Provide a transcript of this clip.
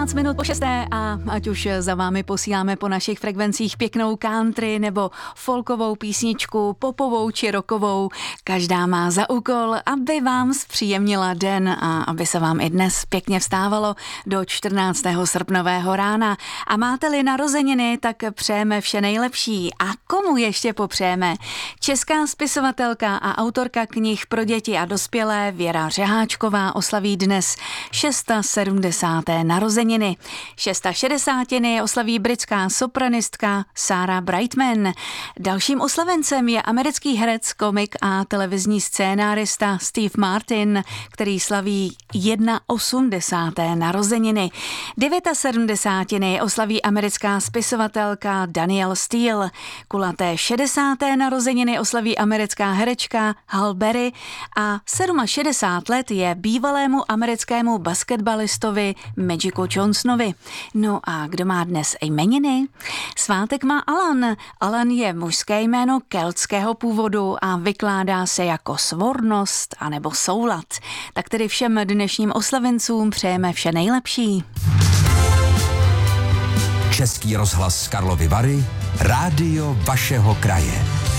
15 minut po 6. a ať už za vámi posíláme po našich frekvencích pěknou country nebo folkovou písničku, popovou či rockovou, každá má za úkol, aby vám zpříjemnila den a aby se vám i dnes pěkně vstávalo do 14. srpnového rána. A máte-li narozeniny, tak přejeme vše nejlepší. A komu ještě popřejeme? Česká spisovatelka a autorka knih pro děti a dospělé Věra Řeháčková oslaví dnes 670. narozeniny. 660. oslaví britská sopranistka Sarah Brightman. Dalším oslavencem je americký herec, komik a televizní scénárista Steve Martin, který slaví 81. narozeniny. 79. oslaví americká spisovatelka Danielle Steel. Kulaté 60. narozeniny oslaví americká herečka Halle Berry a 67 let je bývalému americkému basketbalistovi Magicu Johnsonovi. No a kdo má dnes jmeniny? Svátek má Alan. Alan je mužské jméno keltského původu a vykládá se jako svornost anebo soulad. Tak tedy všem dnešním oslavencům přejeme vše nejlepší. Český rozhlas Karlovy Vary, rádio vašeho kraje.